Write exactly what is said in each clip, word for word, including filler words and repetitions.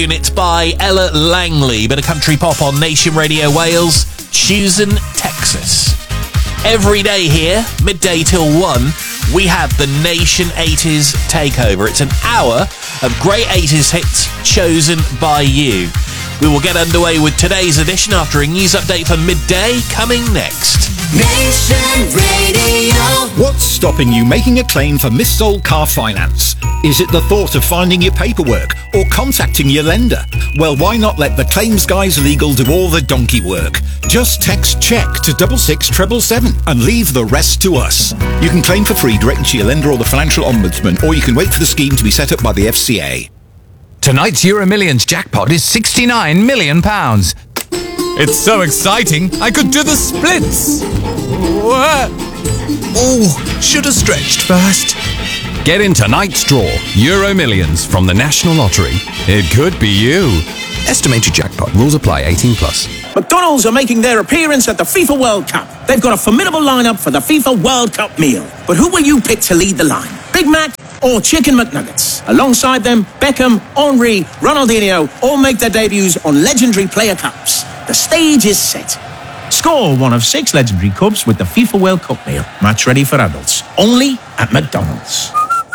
Unit by Ella Langley. Bit of country pop on Nation Radio Wales, choosing Texas. Every day here, midday till one, we have the Nation eighties Takeover. It's an hour of great eighties hits chosen by you. We will get underway with today's edition after a news update for midday coming next. Nation Radio. What's stopping you making a claim for missold car finance? Is it the thought of finding your paperwork or contacting your lender? Well, why not let the Claims Guys Legal do all the donkey work? Just text CHECK to double six seven seven and leave the rest to us. You can claim for free directly to your lender or the Financial Ombudsman, or you can wait for the scheme to be set up by the F C A. Tonight's Euro Millions jackpot is sixty-nine million pounds. It's so exciting, I could do the splits. What? Oh, should have stretched first. Get in tonight's draw, Euro Millions from the National Lottery. It could be you. Estimated jackpot. Rules apply. eighteen plus. McDonald's are making their appearance at the FIFA World Cup. They've got a formidable lineup for the FIFA World Cup meal. But who will you pick to lead the line? Big Mac or Chicken McNuggets? Alongside them, Beckham, Henry, Ronaldinho all make their debuts on legendary player cups. The stage is set. Score one of six legendary cups with the FIFA World Cup meal. Match ready for adults. Only at McDonald's.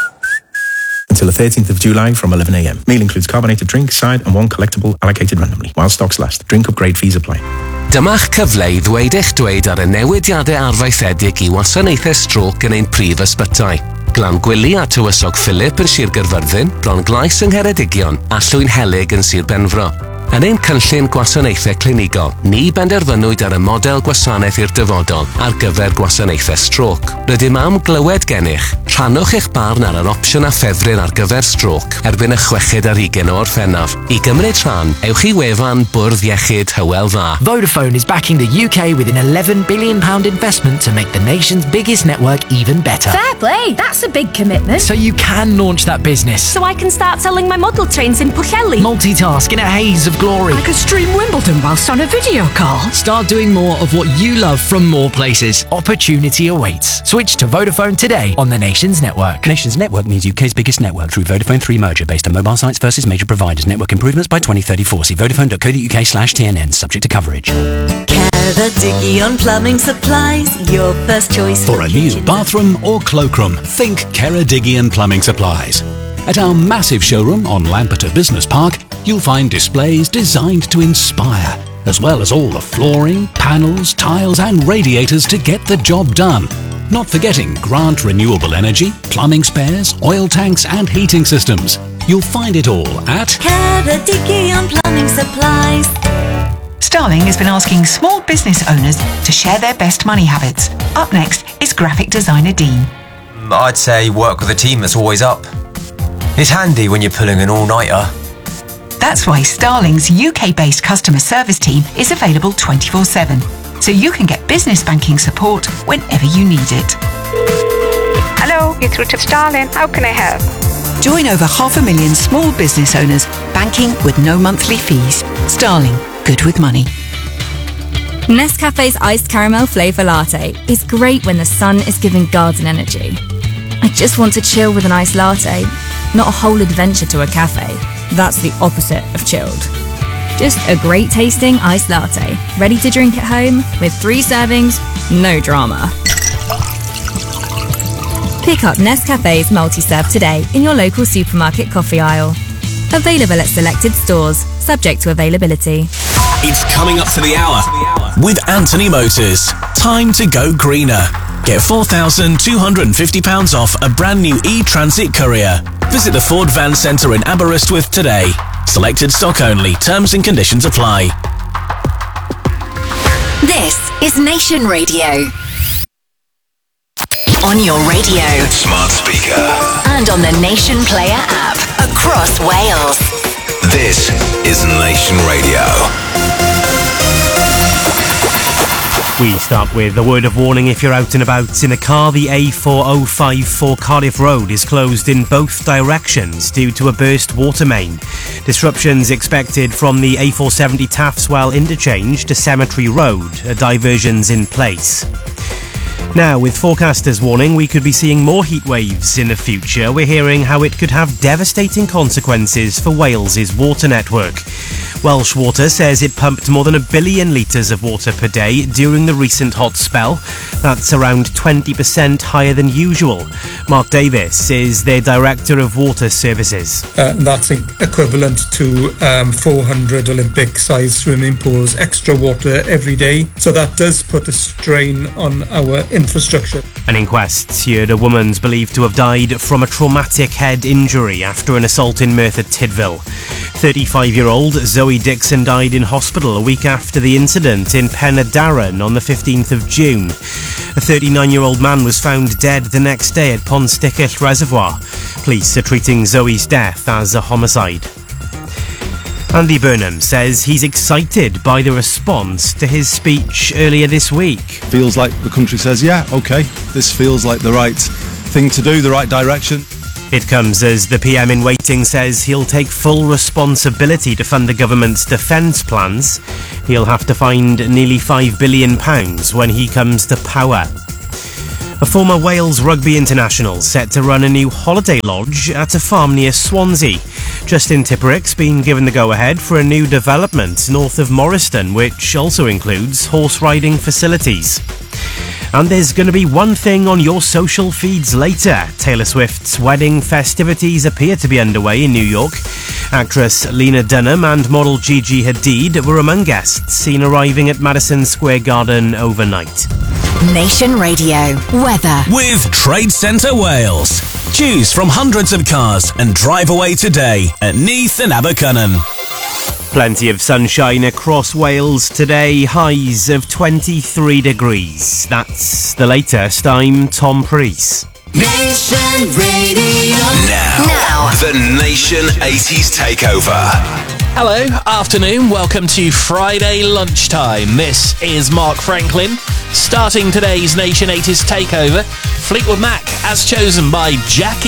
Until the thirteenth of July from eleven a m. Meal includes carbonated drink, side and one collectible allocated randomly. While stocks last. Drink upgrade fees apply. Dyma'ch cyfle I ddweud eich dweud ar y newidiadau arfaethedig I wasanaethau stroc yn ein prif ysbytai. Glan Gwili a Tywysog Philip yn Sir Gaerfyrddin, Bron Glais yng Ngheredigion a Llwyn Helyg yn Sir Benfro. Yn ein cynllun gwasanaethau clinigol, ni benderfynwyd ar y model gwasanaeth i'r dyfodol ar gyfer gwasanaethau stroc. Rydym am glywed gennych, rhannwch eich barn ar yr opsiwn a ffefryn ar gyfer stroc erbyn y chweched ar hugain o Orffennaf. I gymryd rhan, ewch I wefan Bwrdd Iechyd Hywel Dda. Vodafone is backing the U K with an eleven billion pounds investment to make the nation's biggest network even better. Fair play, that's a big commitment. So you can launch that business. So I can start selling my model trains in Pwllheli. Multitask in a haze of glory. I could stream Wimbledon whilst on a video call. Start doing more of what you love from more places. Opportunity awaits. Switch to Vodafone today on the Nations Network. Nations Network means U K's biggest network through Vodafone three merger based on mobile sites versus major providers. Network improvements by twenty thirty-four. See vodafone.co.uk slash TNN. Subject to coverage. Ceredigion Plumbing Supplies, your first choice for a new bathroom or cloakroom. Think Ceredigion Plumbing Supplies. At our massive showroom on Lampeter Business Park, you'll find displays designed to inspire, as well as all the flooring, panels, tiles and radiators to get the job done. Not forgetting Grant Renewable Energy, plumbing spares, oil tanks and heating systems. You'll find it all at Ceredigion Plumbing Supplies. Starling has been asking small business owners to share their best money habits. Up next is graphic designer Dean. I'd say work with a team that's always up. It's handy when you're pulling an all-nighter. That's why Starling's U K-based customer service team is available twenty-four seven, so you can get business banking support whenever you need it. Hello, you're through to Starling. How can I help? Join over half a million small business owners banking with no monthly fees. Starling, good with money. Nescafe's iced caramel flavour latte is great when the sun is giving garden energy. I just want to chill with an iced latte, not a whole adventure to a cafe. That's the opposite of chilled. Just a great tasting iced latte, ready to drink at home with three servings, no drama. Pick up Nescafe's multi-serve today in your local supermarket coffee aisle. Available at selected stores, subject to availability. It's coming up to the hour with Anthony Motors. Time to go greener. Get four thousand two hundred fifty pounds off a brand new e-Transit Courier. Visit the Ford Van Centre in Aberystwyth today. Selected stock only. Terms and conditions apply. This is Nation Radio. On your radio, smart speaker, and on the Nation Player app across Wales. This is Nation Radio. We start with a word of warning if you're out and about in a car. The A four oh five four Cardiff Road is closed in both directions due to a burst water main. Disruptions expected from the A four seventy Taffswell interchange to Cemetery Road. Diversions in place. Now, with forecasters warning we could be seeing more heat waves in the future, we're hearing how it could have devastating consequences for Wales's water network. Welsh Water says it pumped more than a billion litres of water per day during the recent hot spell. That's around twenty percent higher than usual. Mark Davis is their Director of Water Services. Uh, that's equivalent to um, four hundred Olympic-sized swimming pools, extra water every day. So that does put a strain on our infrastructure. An inquest heard a woman's believed to have died from a traumatic head injury after an assault in Merthyr Tydfil. thirty-five-year-old Zoe Dixon died in hospital a week after the incident in Penydarren on the fifteenth of June. A thirty-nine-year-old man was found dead the next day at Ponstycyll Reservoir. Police are treating Zoe's death as a homicide. Andy Burnham says he's excited by the response to his speech earlier this week. Feels like the country says, yeah, OK, this feels like the right thing to do, the right direction. It comes as the P M in waiting says he'll take full responsibility to fund the government's defence plans. He'll have to find nearly five billion pounds when he comes to power. A former Wales rugby international set to run a new holiday lodge at a farm near Swansea. Justin Tipperick's been given the go-ahead for a new development north of Morriston, which also includes horse riding facilities. And there's going to be one thing on your social feeds later. Taylor Swift's wedding festivities appear to be underway in New York. Actress Lena Dunham and model Gigi Hadid were among guests seen arriving at Madison Square Garden overnight. Nation Radio weather with Trade Centre Wales. Choose from hundreds of cars and drive away today at Neath and Abercynon. Plenty of sunshine across Wales today, highs of twenty-three degrees. That's the latest. I'm Tom Preece. Nation Radio. Now, now, the Nation eighties Takeover. Hello, afternoon, welcome to Friday lunchtime. This is Mark Franklin. Starting today's Nation eighties Takeover, Fleetwood Mac, as chosen by Jackie